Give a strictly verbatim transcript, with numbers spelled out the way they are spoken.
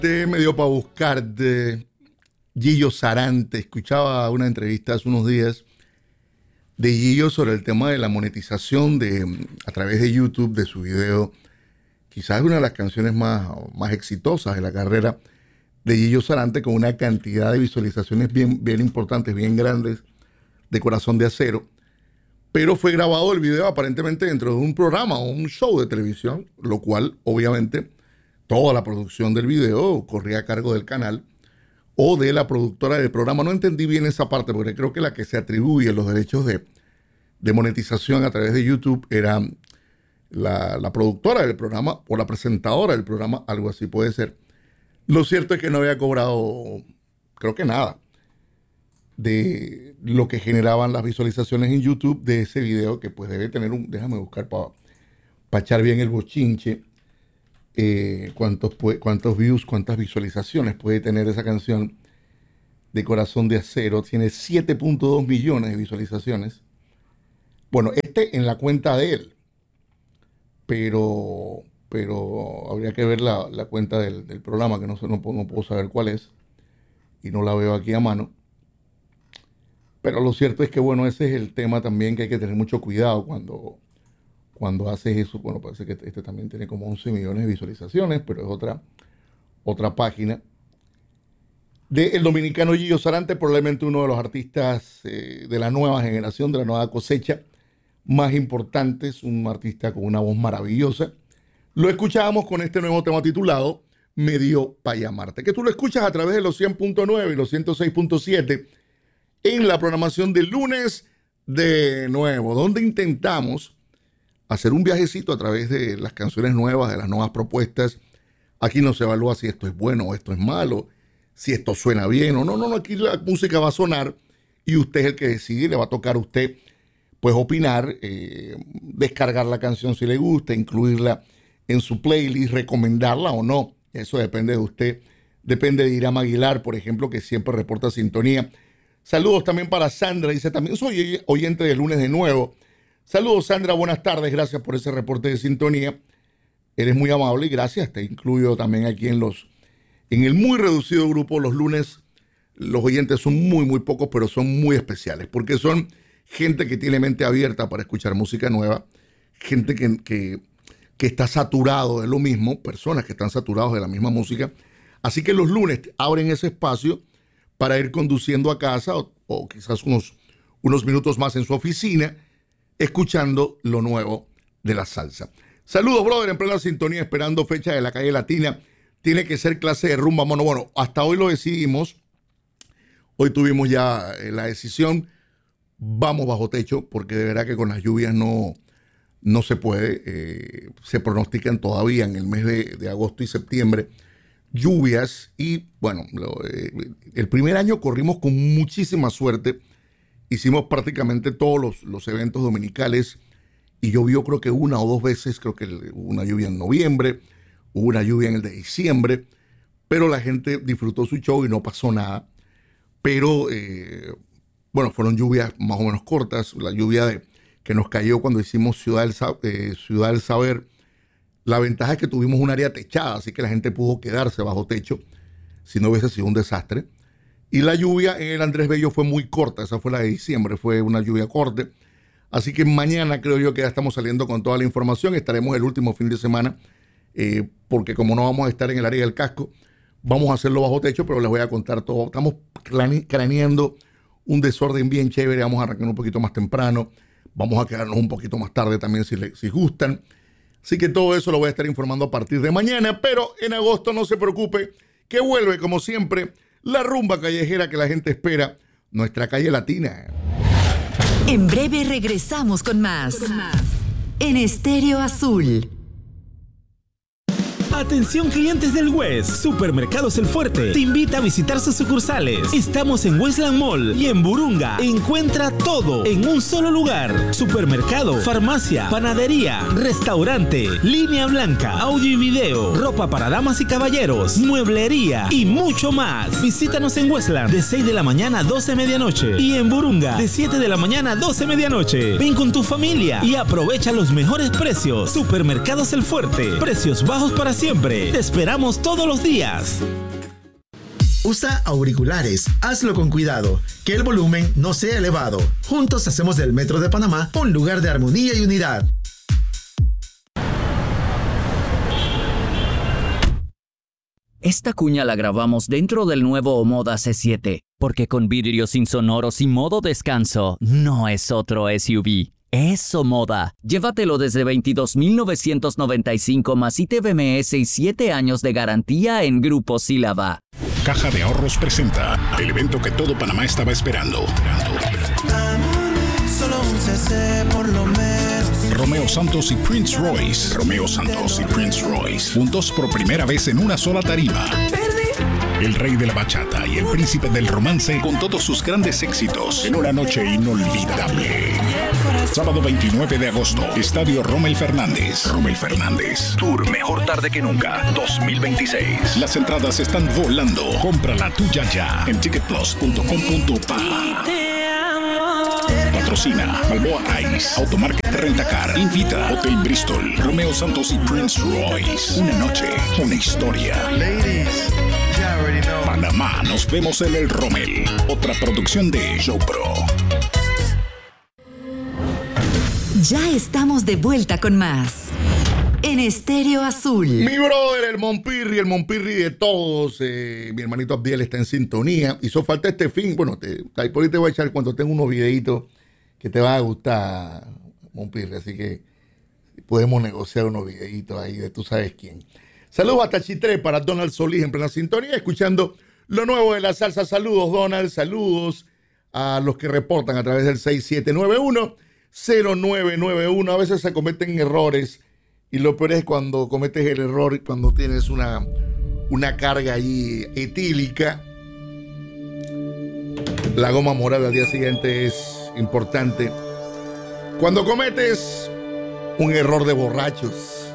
Me dio para buscar de Gillo Sarante. Escuchaba una entrevista hace unos días de Gillo sobre el tema de la monetización de, a través de YouTube de su video. Quizás una de las canciones más, más exitosas de la carrera de Gillo Sarante, con una cantidad de visualizaciones bien, bien importantes, bien grandes, de Corazón de Acero. Pero fue grabado el video aparentemente dentro de un programa o un show de televisión, lo cual obviamente toda la producción del video corría a cargo del canal o de la productora del programa. No entendí bien esa parte, porque creo que la que se atribuye los derechos de, de monetización a través de YouTube era la, la productora del programa o la presentadora del programa, algo así puede ser. Lo cierto es que no había cobrado, creo que nada, de lo que generaban las visualizaciones en YouTube de ese video, que pues debe tener un, déjame buscar para pa echar bien el bochinche, eh, cuántos, cuántos views, cuántas visualizaciones puede tener esa canción de Corazón de Acero. Tiene siete punto dos millones de visualizaciones. Bueno, este en la cuenta de él, pero, pero habría que ver la, la cuenta del, del programa, que no, sé, no, no puedo saber cuál es, y no la veo aquí a mano. Pero lo cierto es que, bueno, ese es el tema también, que hay que tener mucho cuidado cuando, cuando haces eso. Bueno, parece que este también tiene como once millones de visualizaciones, pero es otra, otra página. De el dominicano Gillo Sarante, probablemente uno de los artistas eh, de la nueva generación, de la nueva cosecha, más importantes, un artista con una voz maravillosa. Lo escuchábamos con este nuevo tema titulado Me dio pa' llamarte, que tú lo escuchas a través de los cien punto nueve y los ciento seis punto siete en la programación del lunes de nuevo, donde intentamos hacer un viajecito a través de las canciones nuevas, de las nuevas propuestas. Aquí no se evalúa si esto es bueno o esto es malo, si esto suena bien o no, no, no, aquí la música va a sonar y usted es el que decide, le va a tocar a usted pues opinar, eh, descargar la canción si le gusta, incluirla en su playlist, recomendarla o no. Eso depende de usted, depende de Irán Aguilar, por ejemplo, que siempre reporta sintonía. Saludos también para Sandra, dice también soy oyente de lunes de nuevo. Saludos Sandra, buenas tardes, gracias por ese reporte de sintonía. Eres muy amable y gracias, te incluyo también aquí en los en el muy reducido grupo. Los lunes los oyentes son muy muy pocos, pero son muy especiales, porque son gente que tiene mente abierta para escuchar música nueva, gente que, que, que está saturado de lo mismo, personas que están saturados de la misma música. Así que los lunes abren ese espacio para ir conduciendo a casa o, o quizás unos, unos minutos más en su oficina, escuchando lo nuevo de la salsa. Saludos, brother, en plena sintonía, esperando fecha de la calle Latina. Tiene que ser clase de rumba, mono. Bueno, hasta hoy lo decidimos. Hoy tuvimos ya la decisión. Vamos bajo techo, porque de verdad que con las lluvias no, no se puede. Eh, se pronostican todavía en el mes de, de agosto y septiembre lluvias y bueno, lo, eh, el primer año corrimos con muchísima suerte, hicimos prácticamente todos los, los eventos dominicales y llovió creo que una o dos veces, creo que hubo una lluvia en noviembre, hubo una lluvia en el de diciembre, pero la gente disfrutó su show y no pasó nada. Pero eh, bueno, fueron lluvias más o menos cortas. La lluvia de, que nos cayó cuando hicimos Ciudad del, eh, Ciudad del Saber, la ventaja es que tuvimos un área techada, así que la gente pudo quedarse bajo techo, si no hubiese sido un desastre. Y la lluvia en el Andrés Bello fue muy corta, esa fue la de diciembre, fue una lluvia corta. Así que mañana creo yo que ya estamos saliendo con toda la información, estaremos el último fin de semana, eh, porque como no vamos a estar en el área del casco, vamos a hacerlo bajo techo, pero les voy a contar todo. Estamos craneando un desorden bien chévere, vamos a arrancar un poquito más temprano, vamos a quedarnos un poquito más tarde también si, le, si gustan. Así que todo eso lo voy a estar informando a partir de mañana, pero en agosto no se preocupe, que vuelve como siempre la rumba callejera que la gente espera, nuestra calle latina. En breve regresamos con más, con más. En Estéreo Azul. Atención clientes del West, Supermercados El Fuerte te invita a visitar sus sucursales. Estamos en Westland Mall y en Burunga. Encuentra todo en un solo lugar. Supermercado, farmacia, panadería, restaurante, línea blanca, audio y video, ropa para damas y caballeros, mueblería y mucho más. Visítanos en Westland de seis de la mañana a doce de medianoche y en Burunga de siete de la mañana a doce de medianoche. Ven con tu familia y aprovecha los mejores precios. Supermercados El Fuerte, precios bajos para siempre. siempre. Te esperamos todos los días. Usa auriculares, hazlo con cuidado, que el volumen no sea elevado. Juntos hacemos del Metro de Panamá un lugar de armonía y unidad. Esta cuña la grabamos dentro del nuevo Omoda C siete, porque con vidrios insonoros y modo descanso, no es otro S U V. Es Omoda. Llévatelo desde veintidós mil novecientos noventa y cinco más I T B M S y siete años de garantía en Grupo Sílaba. Caja de Ahorros presenta el evento que todo Panamá estaba esperando. Solo un C C por lo menos. Romeo Santos y Prince Royce. Romeo Santos y Prince Royce. Juntos por primera vez en una sola tarima. El rey de la bachata y el príncipe del romance con todos sus grandes éxitos en una noche inolvidable. Sábado veintinueve de agosto, Estadio Rommel Fernández. Rommel Fernández. Tour Mejor Tarde que Nunca dos mil veintiséis. Las entradas están volando. Compra la tuya ya en ticket plus punto com punto pa. Patrocina Balboa Ice, Automarket Rentacar, Invita, Hotel Bristol, Romeo Santos y Prince Royce. Una noche, una historia. Ladies, you already know. Panamá, nos vemos en el Rommel. Otra producción de Showpro. Ya estamos de vuelta con más. En Estéreo Azul. Mi brother, el Monpirri, el Monpirri de todos. Eh, mi hermanito Abdiel está en sintonía. Hizo falta este fin. Bueno, te, ahí por ahí te voy a echar cuando tengo unos videitos que te van a gustar, Monpirri. Así que podemos negociar unos videitos ahí de tú sabes quién. Saludos hasta Chitré para Donald Solís en plena sintonía, escuchando lo nuevo de la salsa. Saludos, Donald. Saludos a los que reportan a través del seis siete nueve uno cero nueve nueve uno. A veces se cometen errores. Y lo peor es cuando cometes el error, cuando tienes una, una carga ahí etílica. La goma moral al día siguiente es importante. Cuando cometes un error de borrachos.